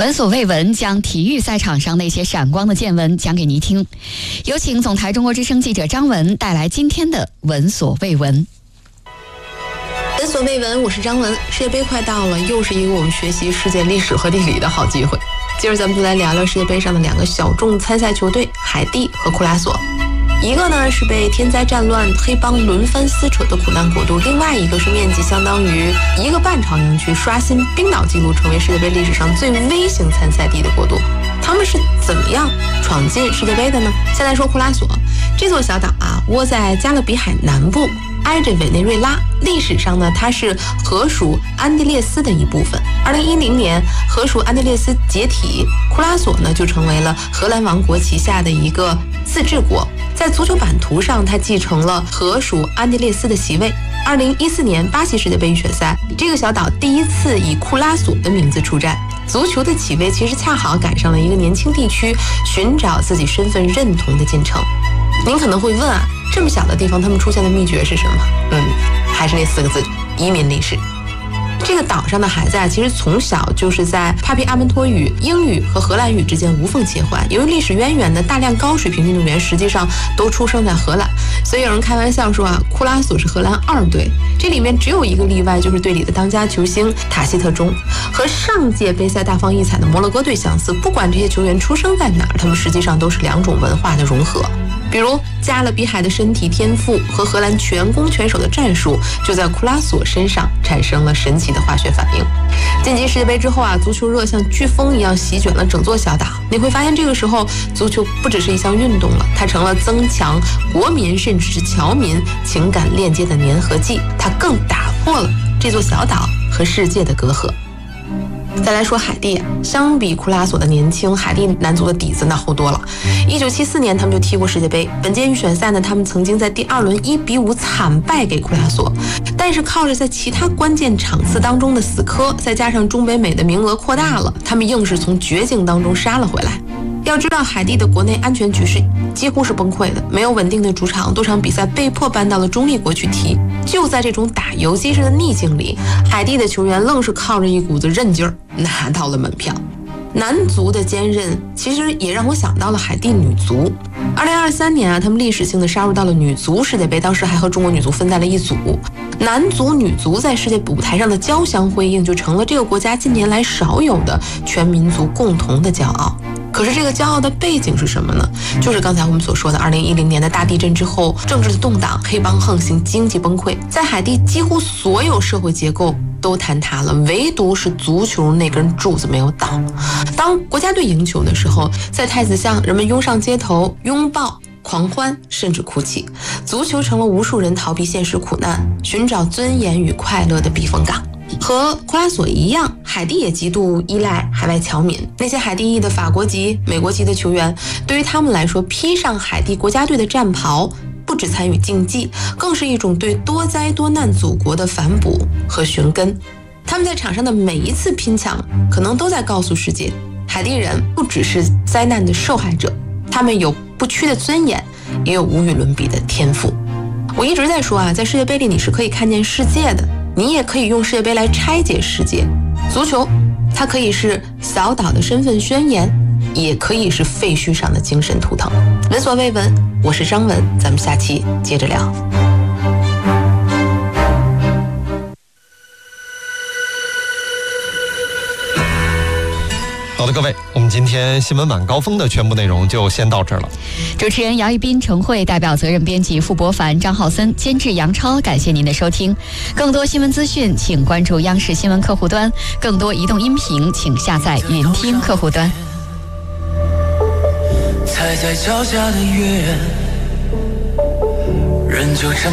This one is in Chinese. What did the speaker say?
闻所未闻，将体育赛场上那些闪光的见闻讲给您听。有请总台中国之声记者张文带来今天的闻所未闻。 闻所未闻，我是张文。世界杯快到了，又是一个我们学习世界历史和地理的好机会。今儿咱们就来聊聊世界杯上的两个小众参赛球队海地和库拉索。一个呢是被天灾战乱、黑帮轮番撕扯的苦难国度，另外一个是面积相当于一个半朝阳区，刷新冰岛纪录，成为世界杯历史上最微型参赛地的国度。他们是怎么样闯进世界杯的呢？先来说库拉索，这座小岛窝在加勒比海南部，挨着委内瑞拉。历史上呢，它是荷属安地列斯的一部分。2010年，荷属安地列斯解体，库拉索呢就成为了荷兰王国旗下的一个自治国。在足球版图上，它继承了荷属安地列斯的席位。2014年巴西世界杯预选赛，这个小岛第一次以库拉索的名字出战。足球的起飞其实恰好赶上了一个年轻地区寻找自己身份认同的进程。您可能会问这么小的地方他们出现的秘诀是什么？还是那4个字：移民历史。这个岛上的孩子其实从小就是在帕皮阿门托语、英语和荷兰语之间无缝切换。由于历史渊源的大量高水平运动员实际上都出生在荷兰，所以有人开玩笑说库拉索是荷兰2队。这里面只有一个例外，就是队里的当家球星塔希特钟。和上届杯赛大放异彩的摩洛哥队相似，不管这些球员出生在哪儿，他们实际上都是2种文化的融合。比如加勒比海的身体天赋和荷兰全攻全守的战术，就在库拉索身上产生了神奇的化学反应。晋级世界杯之后足球热像飓风一样席卷了整座小岛。你会发现这个时候足球不只是一项运动了，它成了增强国民甚至是侨民情感链接的粘合剂，它更打破了这座小岛和世界的隔阂。再来说海地，相比库拉索的年轻，海地男足的底子那厚多了。1974年他们就踢过世界杯，本届预选赛呢，他们曾经在第2轮1-5惨败给库拉索，但是靠着在其他关键场次当中的死磕，再加上中北美的名额扩大了，他们硬是从绝境当中杀了回来。要知道海地的国内安全局势几乎是崩溃的，没有稳定的主场，多场比赛被迫搬到了中立国去踢。就在这种打游击式的逆境里，海地的球员愣是靠着一股子韧劲儿拿到了门票。男足的坚韧其实也让我想到了海地女足。2023年他们历史性的杀入到了女足世界杯，当时还和中国女足分在了一组。男足女足在世界舞台上的交相辉映，就成了这个国家近年来少有的全民族共同的骄傲。可是这个骄傲的背景是什么呢？就是刚才我们所说的2010年的大地震之后，政治的动荡，黑帮横行，经济崩溃，在海地几乎所有社会结构都坍塌了，唯独是足球那根柱子没有倒。当国家队赢球的时候，在太子巷人们拥上街头，拥抱狂欢，甚至哭泣。足球成了无数人逃避现实苦难，寻找尊严与快乐的避风港。和库拉索一样，海地也极度依赖海外侨民。那些海地裔的法国籍、美国籍的球员，对于他们来说，披上海地国家队的战袍，不只参与竞技，更是一种对多灾多难祖国的反哺和寻根。他们在场上的每一次拼抢，可能都在告诉世界，海地人不只是灾难的受害者，他们有不屈的尊严，也有无与伦比的天赋。我一直在说在世界杯里你是可以看见世界的，你也可以用世界杯来拆解世界。足球它可以是小岛的身份宣言，也可以是废墟上的精神图腾。闻所未闻，我是张文，咱们下期接着聊。 好的，各位，我们今天新闻晚高峰的全部内容就先到这儿了。 主持人姚一斌、程慧，代表责任编辑傅博凡、张浩森，监制杨超，感谢您的收听。更多新闻资讯，请关注央视新闻客户端；更多移动音频，请下载云听客户端。 踩在脚下的月，人就这么